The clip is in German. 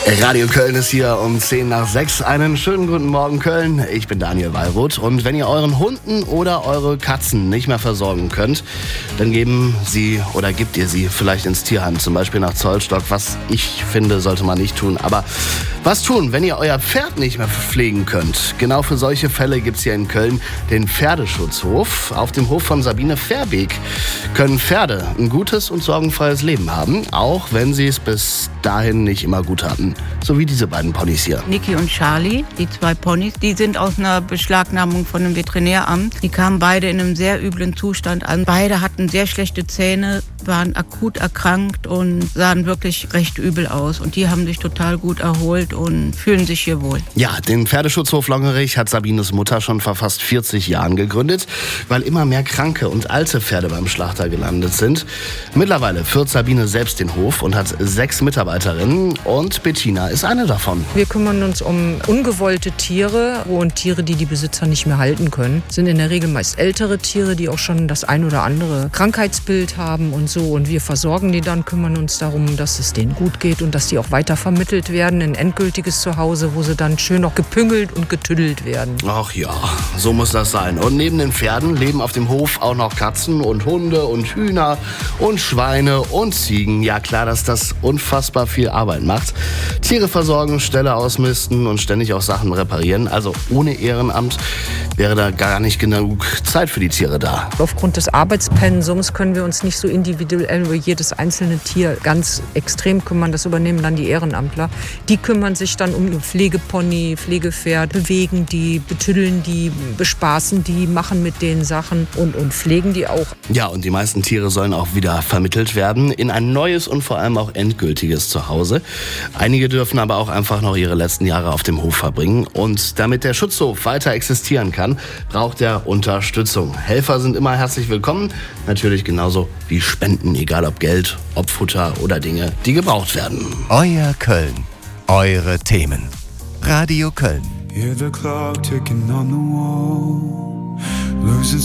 Radio Köln ist hier um 5:10. Einen schönen guten Morgen, Köln. Ich bin Daniel Wallroth. Und wenn ihr euren Hunden oder eure Katzen nicht mehr versorgen könnt, dann gebt ihr sie vielleicht ins Tierheim, zum Beispiel nach Zollstock. Was ich finde, sollte man nicht tun. Aber was tun, wenn ihr euer Pferd nicht mehr pflegen könnt? Genau für solche Fälle gibt es hier in Köln den Pferdeschutzhof. Auf dem Hof von Sabine Verbeek können Pferde ein gutes und sorgenfreies Leben haben, auch wenn sie es bis dahin nicht immer gut hatten. So wie diese beiden Ponys hier. Niki und Charlie, die zwei Ponys, die sind aus einer Beschlagnahmung von einem Veterinäramt. Die kamen beide in einem sehr üblen Zustand an. Beide hatten sehr schlechte Zähne, waren akut erkrankt und sahen wirklich recht übel aus. Und die haben sich total gut erholt und fühlen sich hier wohl. Ja, den Pferdeschutzhof Longerich hat Sabines Mutter schon vor fast 40 Jahren gegründet, weil immer mehr kranke und alte Pferde beim Schlachter gelandet sind. Mittlerweile führt Sabine selbst den Hof und hat 6 Mitarbeiterinnen und Bettina ist eine davon. Wir kümmern uns um ungewollte Tiere und Tiere, die die Besitzer nicht mehr halten können. Das sind in der Regel meist ältere Tiere, die auch schon das ein oder andere Krankheitsbild haben und so. Und wir versorgen die dann, kümmern uns darum, dass es denen gut geht und dass die auch weiter vermittelt werden in ein endgültiges Zuhause, wo sie dann schön noch gepüngelt und getüdelt werden. Ach ja, so muss das sein. Und neben den Pferden leben auf dem Hof auch noch Katzen und Hunde und Hühner und Schweine und Ziegen. Ja klar, dass das unfassbar viel Arbeit macht. Tiere versorgen, Ställe ausmisten und ständig auch Sachen reparieren. Also ohne Ehrenamt wäre da gar nicht genug Zeit für die Tiere da. Aufgrund des Arbeitspensums können wir uns nicht so individuell über jedes einzelne Tier ganz extrem kümmern. Das übernehmen dann die Ehrenamtler. Die kümmern sich dann um Pflegepony, Pflegepferd, bewegen die, betüddeln die, bespaßen die, machen mit denen Sachen und pflegen die auch. Ja, und die meisten Tiere sollen auch wieder vermittelt werden in ein neues und vor allem auch endgültiges Zuhause. Einige dürfen aber auch einfach noch ihre letzten Jahre auf dem Hof verbringen. Und damit der Schutzhof weiter existieren kann, braucht er Unterstützung. Helfer sind immer herzlich willkommen. Natürlich genauso wie Spenden, egal ob Geld, ob Futter oder Dinge, die gebraucht werden. Euer Köln. Eure Themen. Radio Köln. Hear the clock ticking on the wall. Losing